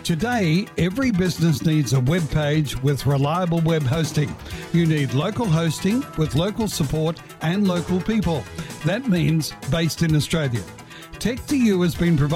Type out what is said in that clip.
Today, every business needs a web page with reliable web hosting. You need local hosting with local support and local people. That means based in Australia. Tech2U has been provided